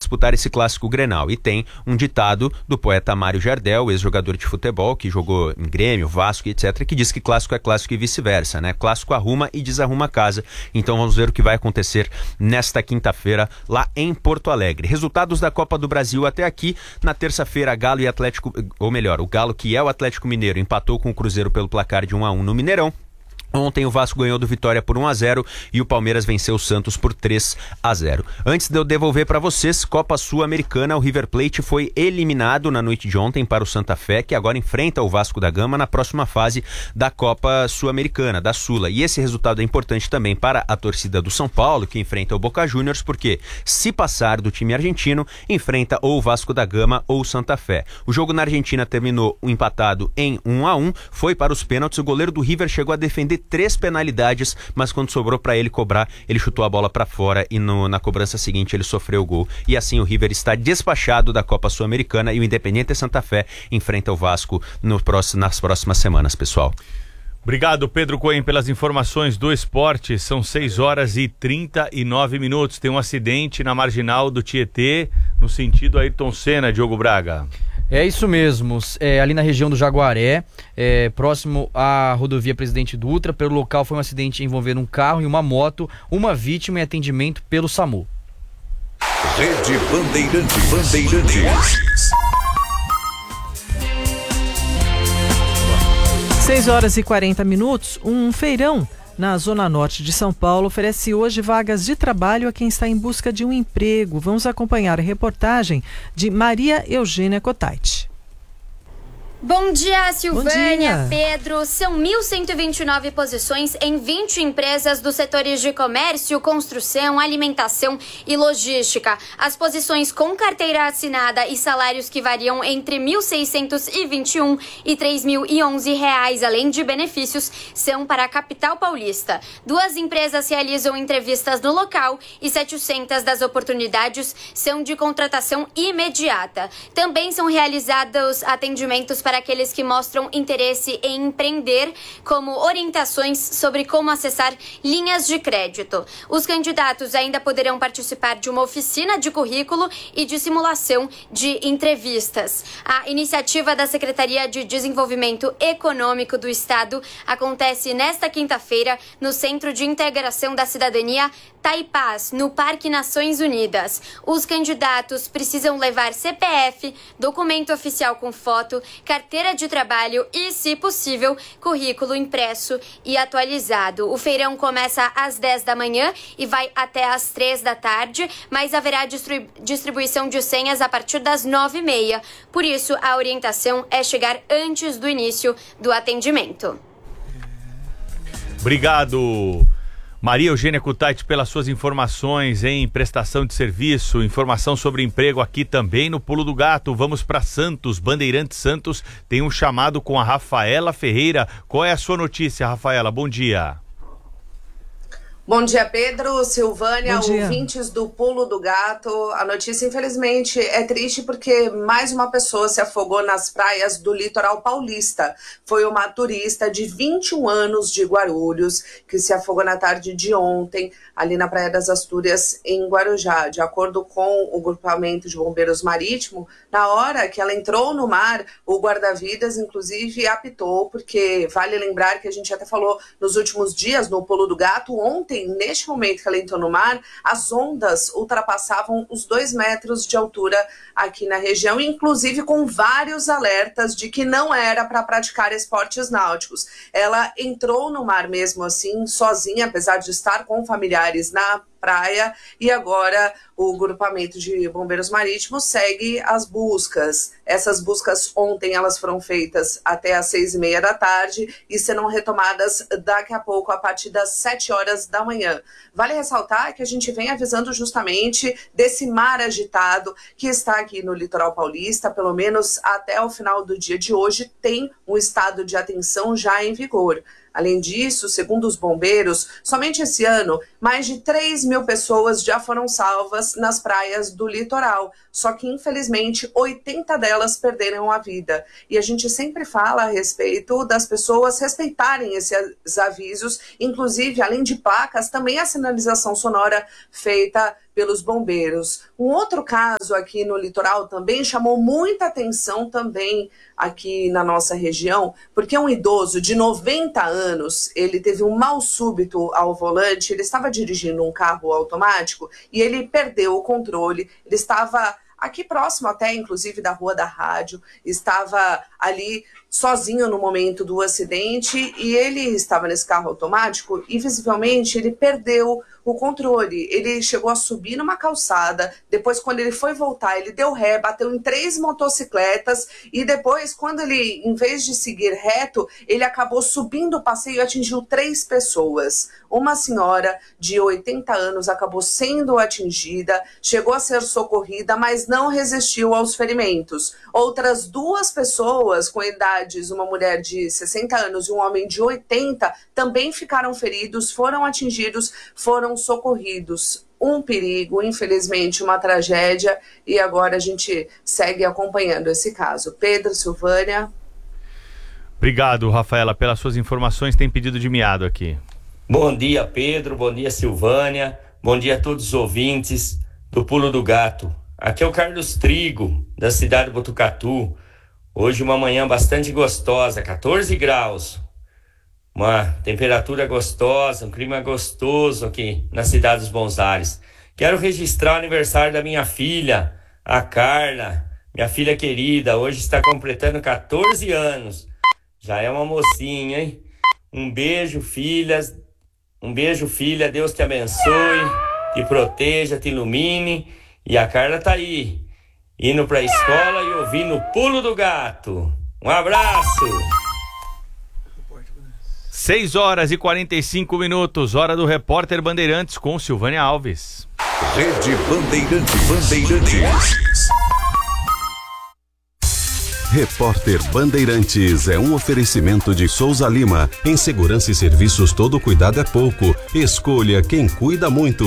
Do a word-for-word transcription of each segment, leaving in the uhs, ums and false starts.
disputar esse clássico Grenal. E tem um ditado do poeta Mário Jardel, ex-jogador de futebol, que jogou em Grêmio, Vasco, etcétera, que diz que clássico é clássico e vice-versa, né? Clássico arruma e desarruma a casa. Então vamos ver o que vai acontecer nesta quinta-feira lá em Porto Alegre. Resultados da Copa do Brasil até aqui. Na terça-feira, Galo e Atlético, ou melhor, o Galo, que é o Atlético Mineiro, empatou com o Cruzeiro pelo placar de um a um no Mineirão. Ontem o Vasco ganhou do Vitória por um a zero e o Palmeiras venceu o Santos por três a zero. Antes de eu devolver para vocês, Copa Sul-Americana, o River Plate foi eliminado na noite de ontem para o Santa Fé, que agora enfrenta o Vasco da Gama na próxima fase da Copa Sul-Americana, da Sula. E esse resultado é importante também para a torcida do São Paulo, que enfrenta o Boca Juniors, porque se passar do time argentino, enfrenta ou o Vasco da Gama ou o Santa Fé. O jogo na Argentina terminou empatado em um a um, foi para os pênaltis, o goleiro do River chegou a defender três penalidades, mas quando sobrou para ele cobrar, ele chutou a bola para fora e no, na cobrança seguinte ele sofreu o gol. E assim o River está despachado da Copa Sul-Americana e o Independiente Santa Fé enfrenta o Vasco no próximo, nas próximas semanas, pessoal. Obrigado, Pedro Cohen, pelas informações do esporte. São seis horas e trinta e nove minutos. Tem um acidente na marginal do Tietê, no sentido Ayrton Senna, Diogo Braga. É isso mesmo, é, ali na região do Jaguaré, é, próximo à rodovia Presidente Dutra. Pelo local foi um acidente envolvendo um carro e uma moto, uma vítima em atendimento pelo SAMU. Rede Bandeirantes. Bandeirantes. seis horas e quarenta minutos, um feirão na Zona Norte de São Paulo oferece hoje vagas de trabalho a quem está em busca de um emprego. Vamos acompanhar a reportagem de Maria Eugênia Cotaiti. Bom dia, Silvânia, Bom dia. Pedro. São mil cento e vinte e nove posições em vinte empresas dos setores de comércio, construção, alimentação e logística. As posições com carteira assinada e salários que variam entre mil seiscentos e vinte e um e três mil e onze reais, além de benefícios, são para a capital paulista. Duas empresas realizam entrevistas no local e setecentas das oportunidades são de contratação imediata. Também são realizados atendimentos para aqueles que mostram interesse em empreender, como orientações sobre como acessar linhas de crédito. Os candidatos ainda poderão participar de uma oficina de currículo e de simulação de entrevistas. A iniciativa da Secretaria de Desenvolvimento Econômico do Estado acontece nesta quinta-feira no Centro de Integração da Cidadania Taipaz, no Parque Nações Unidas. Os candidatos precisam levar C P F, documento oficial com foto, carteira de trabalho e, se possível, currículo impresso e atualizado. O feirão começa às dez da manhã e vai até às três da tarde, mas haverá distribu- distribuição de senhas a partir das nove e meia. Por isso, a orientação é chegar antes do início do atendimento. Obrigado, Maria Eugênia Cotaiti, pelas suas informações em prestação de serviço, informação sobre emprego aqui também no Pulo do Gato. Vamos para Santos, Bandeirantes Santos, tem um chamado com a Rafaela Ferreira. Qual é a sua notícia, Rafaela? Bom dia. Bom dia, Pedro, Silvânia, Bom dia. Ouvintes do Pulo do Gato. A notícia, infelizmente, é triste porque mais uma pessoa se afogou nas praias do litoral paulista. Foi uma turista de vinte e um anos de Guarulhos que se afogou na tarde de ontem, ali na Praia das Astúrias, em Guarujá. De acordo com o grupamento de bombeiros marítimo, na hora que ela entrou no mar, o guarda-vidas, inclusive, apitou, porque vale lembrar que a gente até falou nos últimos dias no Pulo do Gato, ontem, neste momento que ela entrou no mar, as ondas ultrapassavam os dois metros de altura aqui na região, inclusive com vários alertas de que não era para praticar esportes náuticos. Ela entrou no mar mesmo assim, sozinha, apesar de estar com familiares na praia, e agora o grupamento de bombeiros marítimos segue as buscas. Essas buscas ontem elas foram feitas até às seis e meia da tarde e serão retomadas daqui a pouco a partir das sete horas da manhã. Vale ressaltar que a gente vem avisando justamente desse mar agitado que está aqui no litoral paulista, pelo menos até o final do dia de hoje tem um estado de atenção já em vigor. Além disso, segundo os bombeiros, somente esse ano, mais de três mil pessoas já foram salvas nas praias do litoral. Só que, infelizmente, oitenta delas perderam a vida. E a gente sempre fala a respeito das pessoas respeitarem esses avisos, inclusive, além de placas, também a sinalização sonora feita pelos bombeiros. Um outro caso aqui no litoral também chamou muita atenção também aqui na nossa região, porque um idoso de noventa anos, ele teve um mal súbito ao volante, ele estava dirigindo um carro automático e ele perdeu o controle, ele estava aqui próximo até, inclusive, da Rua da Rádio, estava ali sozinho no momento do acidente e ele estava nesse carro automático e, visivelmente, ele perdeu o controle. Ele chegou a subir numa calçada, depois, quando ele foi voltar, ele deu ré, bateu em três motocicletas e depois, quando ele, em vez de seguir reto, ele acabou subindo o passeio e atingiu três pessoas. Uma senhora de oitenta anos acabou sendo atingida, chegou a ser socorrida, mas não resistiu aos ferimentos. Outras duas pessoas com idades, uma mulher de sessenta anos e um homem de oitenta, também ficaram feridos, foram atingidos, foram socorridos. Um perigo, infelizmente, uma tragédia, e agora a gente segue acompanhando esse caso. Pedro, Silvânia. Obrigado, Rafaela, pelas suas informações. Tem pedido de miado aqui. Bom dia, Pedro. Bom dia, Silvânia. Bom dia a todos os ouvintes do Pulo do Gato. Aqui é o Carlos Trigo, da cidade de Botucatu. Hoje uma manhã bastante gostosa, quatorze graus. Uma temperatura gostosa, um clima gostoso aqui na cidade dos Bons Ares. Quero registrar o aniversário da minha filha, a Carla, minha filha querida. Hoje está completando quatorze anos. Já é uma mocinha, hein? Um beijo, filhas. Um beijo, filha. Deus te abençoe, te proteja, te ilumine. E a Carla tá aí, indo pra escola e ouvindo o Pulo do Gato. Um abraço! seis horas e quarenta e cinco minutos, hora do Repórter Bandeirantes com Silvânia Alves. Rede Bandeirantes. Bandeirantes. Repórter Bandeirantes é um oferecimento de Souza Lima. Em segurança e serviços, todo cuidado é pouco. Escolha quem cuida muito.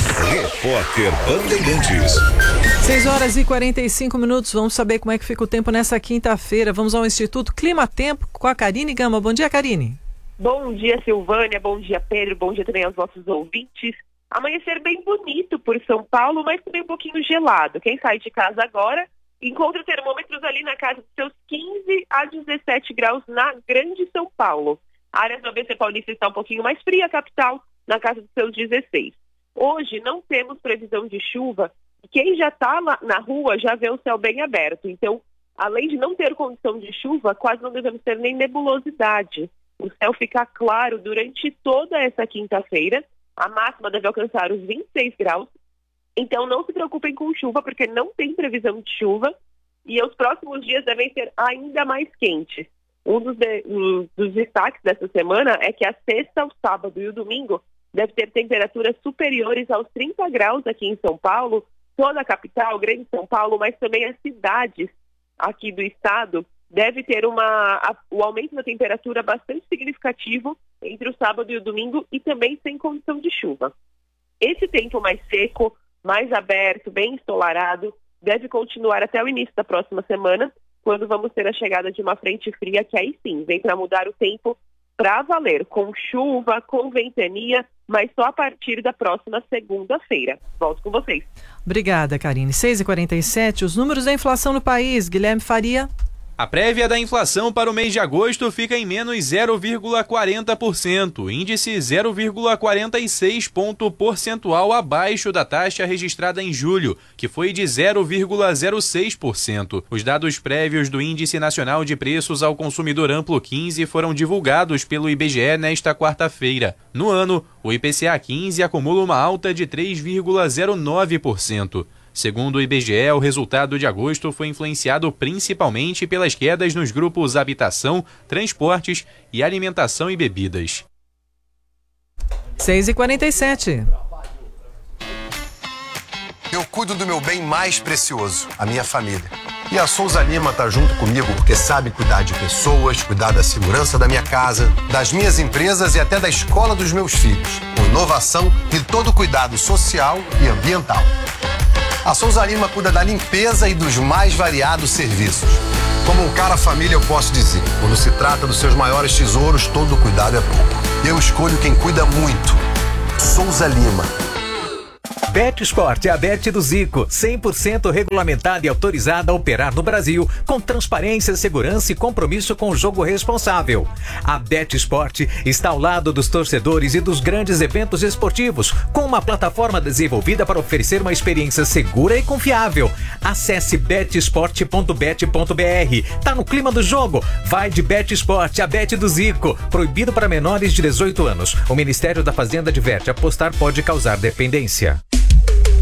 Repórter Bandeirantes. seis horas e quarenta e cinco minutos. Vamos saber como é que fica o tempo nessa quinta-feira. Vamos ao Instituto Clima Tempo com a Karine Gama. Bom dia, Karine. Bom dia, Silvânia. Bom dia, Pedro. Bom dia também aos nossos ouvintes. Amanhecer bem bonito por São Paulo, mas também um pouquinho gelado. Quem sai de casa agora encontra termômetros ali na casa dos seus quinze a dezessete graus na Grande São Paulo. A área do A B C Paulista está um pouquinho mais fria, a capital na casa dos seus dezesseis. Hoje não temos previsão de chuva. Quem já está na rua já vê o céu bem aberto. Então, além de não ter condição de chuva, quase não devemos ter nem nebulosidade. O céu fica claro durante toda essa quinta-feira. A máxima deve alcançar os vinte e seis graus. Então, não se preocupem com chuva, porque não tem previsão de chuva. E os próximos dias devem ser ainda mais quentes. Um dos, de, um dos destaques dessa semana é que a sexta, o sábado e o domingo deve ter temperaturas superiores aos trinta graus aqui em São Paulo, toda a capital, Grande São Paulo, mas também as cidades aqui do estado deve ter uma, a, o aumento da temperatura bastante significativo entre o sábado e o domingo e também sem condição de chuva. Esse tempo mais seco, mais aberto, bem ensolarado, deve continuar até o início da próxima semana, quando vamos ter a chegada de uma frente fria que aí sim vem para mudar o tempo para valer, com chuva, com ventania, mas só a partir da próxima segunda-feira. Volto com vocês. Obrigada, Karine. seis e quarenta e sete, os números da inflação no país. Guilherme Faria. A prévia da inflação para o mês de agosto fica em menos zero vírgula quarenta por cento, índice zero vírgula quarenta e seis ponto percentual abaixo da taxa registrada em julho, que foi de zero vírgula zero seis por cento. Os dados prévios do Índice Nacional de Preços ao Consumidor Amplo quinze foram divulgados pelo I B G E nesta quarta-feira. No ano, o I P C A quinze acumula uma alta de três vírgula zero nove por cento. Segundo o I B G E, o resultado de agosto foi influenciado principalmente pelas quedas nos grupos habitação, transportes e alimentação e bebidas. seis e quarenta e sete. Eu cuido do meu bem mais precioso, a minha família. E a Souza Lima tá junto comigo porque sabe cuidar de pessoas, cuidar da segurança da minha casa, das minhas empresas e até da escola dos meus filhos, com inovação e todo cuidado social e ambiental. A Souza Lima cuida da limpeza e dos mais variados serviços. Como um cara família, eu posso dizer, quando se trata dos seus maiores tesouros, todo cuidado é pouco. Eu escolho quem cuida muito. Souza Lima. Bet Sport é a Bet do Zico, cem por cento regulamentada e autorizada a operar no Brasil, com transparência, segurança e compromisso com o jogo responsável. A Bet Sport está ao lado dos torcedores e dos grandes eventos esportivos, com uma plataforma desenvolvida para oferecer uma experiência segura e confiável. Acesse bet sport ponto bet ponto b r. Tá no clima do jogo? Vai de Bet Sport, a Bet do Zico. Proibido para menores de dezoito anos. O Ministério da Fazenda adverte: apostar pode causar dependência.